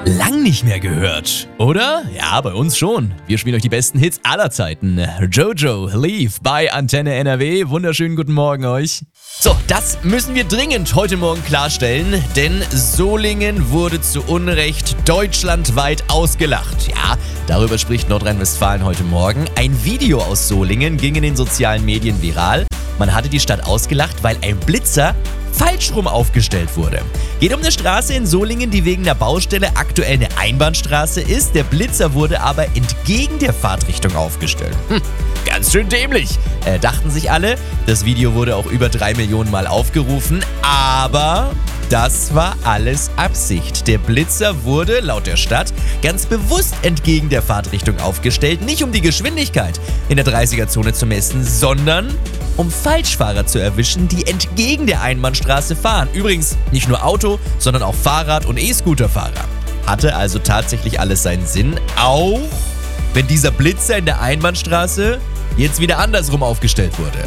Lang nicht mehr gehört, oder? Ja, bei uns schon. Wir spielen euch die besten Hits aller Zeiten. Jojo, Leave bei Antenne NRW. Wunderschönen guten Morgen euch. So, das müssen wir dringend heute Morgen klarstellen, denn Solingen wurde zu Unrecht deutschlandweit ausgelacht. Ja, darüber spricht Nordrhein-Westfalen heute Morgen. Ein Video aus Solingen ging in den sozialen Medien viral. Man hatte die Stadt ausgelacht, weil ein Blitzer falsch rum aufgestellt wurde. Geht um eine Straße in Solingen, die wegen der Baustelle aktuell eine Einbahnstraße ist. Der Blitzer wurde aber entgegen der Fahrtrichtung aufgestellt. Ganz schön dämlich, dachten sich alle. Das Video wurde auch über 3 Millionen Mal aufgerufen, aber das war alles Absicht. Der Blitzer wurde, laut der Stadt, ganz bewusst entgegen der Fahrtrichtung aufgestellt, nicht um die Geschwindigkeit in der 30er-Zone zu messen, sondern um Falschfahrer zu erwischen, die entgegen der Einbahnstraße fahren. Übrigens nicht nur Auto, sondern auch Fahrrad- und E-Scooter-Fahrer. Hatte also tatsächlich alles seinen Sinn, auch wenn dieser Blitzer in der Einbahnstraße jetzt wieder andersrum aufgestellt wurde.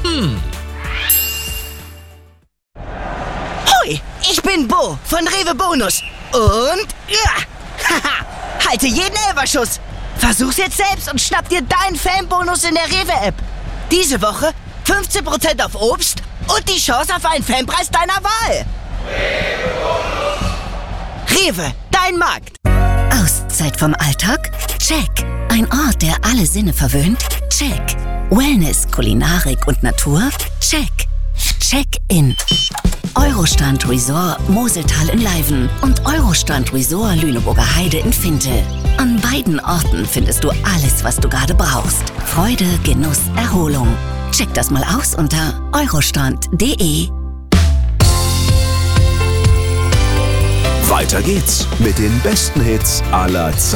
Hoi, ich bin Bo von Rewe Bonus. Und halte jeden Elferschuss. Versuch's jetzt selbst und schnapp dir deinen Fanbonus in der Rewe-App. Diese Woche 15% auf Obst und die Chance auf einen Fanpreis deiner Wahl. Rewe, dein Markt. Auszeit vom Alltag? Check. Ein Ort, der alle Sinne verwöhnt? Check. Wellness, Kulinarik und Natur? Check. Check-in. Eurostrand Resort Moseltal in Leiven und Eurostrand Resort Lüneburger Heide in Finte. An beiden Orten findest du alles, was du gerade brauchst. Freude, Genuss, Erholung. Check das mal aus unter eurostrand.de. Weiter geht's mit den besten Hits aller Zeiten.